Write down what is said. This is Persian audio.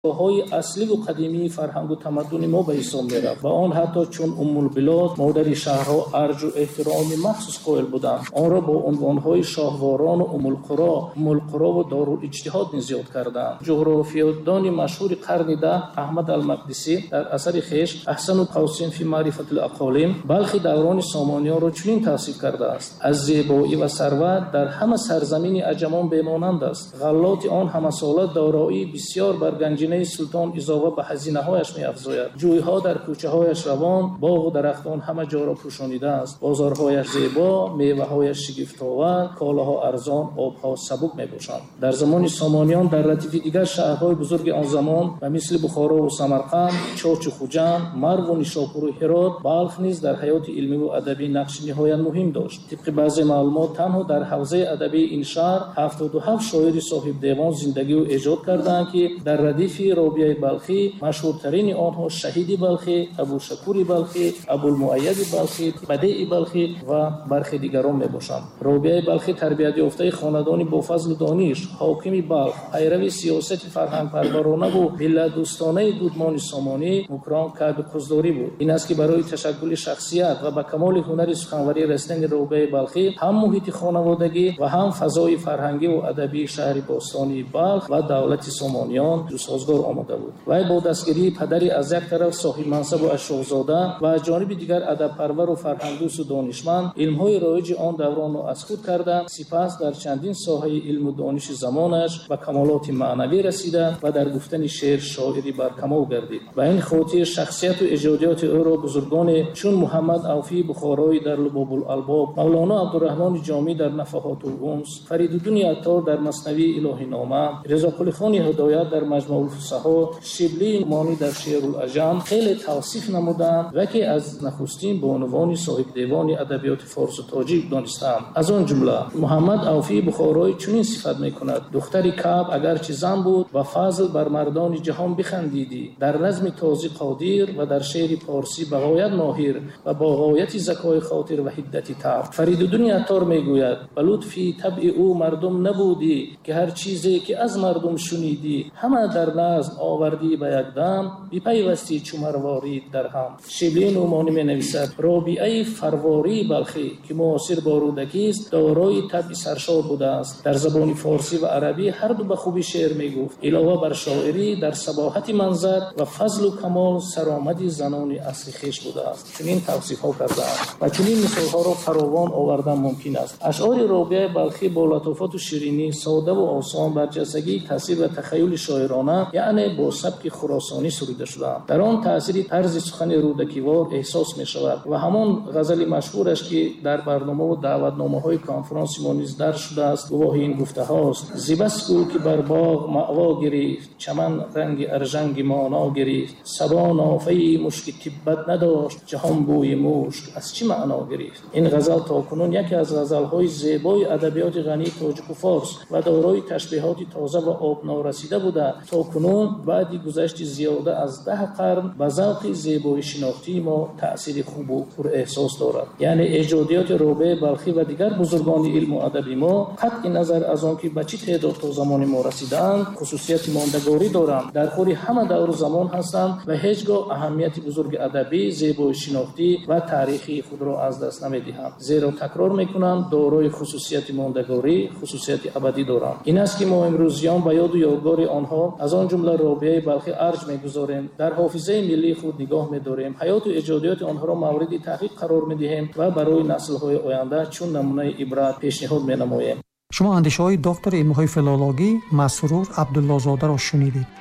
های اصلی و قدیمی فرهنگ و تمدن ما به حساب می‌رفت و آن حتی چون البلاد مادر شهرها ارج و احترام مخصوص قائل بودند، آن را با عنوان‌های شاهواران و القرا و دارالاجتهاد یاد کردند. جغرافیادان مشهور قرن ده احمد المقدسی در اثر خویش احسن القوسین فی معرفت الاقالیم بلخ دوران سامانیان را چنین توصیف کرده است: از زیبایی و ثروت در همه سرزمین عجمان بمانند است. غلات آن همه ساله دارایی بسیار بر گنجینه سلطان اضافه به هزینه‌هایش می‌افزاید. جوی‌ها در کوچه‌هایش روان، باغ و درختان همه جا را پوشانیده است. بازارهایش زیبا، میوه‌هایش شگفت‌آور، کالاها ارزان، آب‌ها سبک می‌باشند. در زمان سامانیان در ردیف دیگر شهرهای بزرگ آن زمان و مثل بخارا و سمرقند، چاچ و خوجند، مرو و نیشاپور و هرات، بلخ نیز در حیات علمی و ادبی نقش نهایت مهم داشت. طبق بعضی معلومات تنها در حوزه ادبی این شهر 77 شاعر صاحب دیوان زندگی و ایجاد کردند که در ردیف رابعه بلخی مشهورترین آنها شهید بلخی، ابو شکور بلخی، ابوالمؤید بلخی، بدیع بلخی و برخی دیگران میباشند. رابعه بلخی تربیت یافته خاندانی با فضل و دانش، حاکم بلخ، پیرو سیاست فرهنگ پرورانه و ملت دوستانه دودمان سامانی مکران کعب قزداری بود. این است که برای تشکل شخصیت و به کمال هنر سخنوری رسیدن رابعه بلخی هم محیط خانوادگی و هم فضای فرهنگی و ادبی شهر باستانی بلخ و دولت سامانیان دو سازگار آمده بود. وی با دستگیری پدری از یک طرف صاحب منصب و اشراق‌زاده و از جانب دیگر ادب پرور و فرهنگدوست و دانشمند علم‌های رایج آن دوران را از خود کرده، سپس در چندین ساحه علم و دانش زمانش به کمالات معنوی رسیده و در گفتن شعر شاعری برکمال گردید. و این خاطر شخصیت و ایجادیات او را بزرگان چون محمد اوفی بخارایی در لباب الالباب، مولانا عبدالرحمن جامی در نفحات الانس، فریدالدین عطار در مثنوی الهی نامه، رضاقلی خان هدایت در مجموع الفصحا، شبلی مانی در شعر العجم خیلی توصیف نمودند و که از نخستین به عنوان صاحب دیوان ادبیات فارس و تاجیک دانستند. از آن جمله محمد اوفی بخارایی چنین صفت می‌کند: دختری کعب اگرچه زن بود و فضل بر مردان جهان بخندیدی، در نظم تازی قادر و در شعر پارسی بغایت ماهر و با غایت ذکای خاطر و حدت طبع. فریدالدین عطار میگوید: به لطفی طبع او مردم نبودی که هر چیزی که از مردم شنیدی همه در نظم آوردی به یک دم، بی‌پیوستی چو مرواری در هم. شبلی نعمانی می‌نویسد: رابعه فرواری بلخی که معاصر با رودکی است دارای طبع سرشار بوده است. در زبان فارسی و عربی هر دو به خوبی شعر میگفت. علاوه بر شاعری در صباحت منظر و فضل و کمال سرآمد زنان اصل خویش بوده است. چنین توصیف‌ها کرده‌اند و چنین مثال‌ها را فراوان آوردن ممکن است. اشعار رابعه بلخی با لطافت و شیرینی، ساده و آسان، برجستگی تاثیر و تخیل شاعرانه یعنی با سبک خراسانی سروده شده‌اند. در آن تأثیر طرز سخن رودکیوار احساس می‌شود و همان غزل مشهورش که در برنامه و دعوتنامه‌های کنفرانس ما نیز درج شده است گواه این گفته هاست: زیبست گل که بر باغ مأوا گرفت، چمن رنگ ارژنگ مانا گرفت، صبا نافه مشک تبت نداشت، جهان بوی مشک از چه معنا گرفت. این غزل تاکنون یکی از غزل‌های زیبای ادبیات غنی تاجیک و فارس و دارای تشبیهات تازه و آب نارسیده بوده. تاکنون بعد گذشت زیاده از 10 قرن به ذوق زیبای شناختی ما تأثیر خوب و پر احساس دارد. یعنی ایجادیات رابعه بلخی و دیگر بزرگان علم و ادبی ما قطع نظر از آن که به چه تعداد تا زمان ما رسیدند خصوصیت ماندگاری دارند، در خور همه دور و زمان هستند و هیچگاه اهمیت بزرگ ادبی، زیبای شناختی و تاریخی خود را از دست نمی‌دهند، زیرا تکرار می‌کنند دارای خصوصیت ماندگاری، خصوصیت ابدی دارند. این است که ما امروزیان به یاد و یادگار آنها از آن جمله رابعه بلخی ارج می‌گذاریم، در حافظه ملی خود نگاه می‌داریم، حیات و ایجادیات آنها را مورد تحقیق قرار می‌دهیم و برای نسل‌های آینده چون نمونه عبرت پیشنهاد می‌نماییم. شما اندیشه‌های دکتر علم‌های فیلولوژی مسرور عبدالله زاده را شنیدید.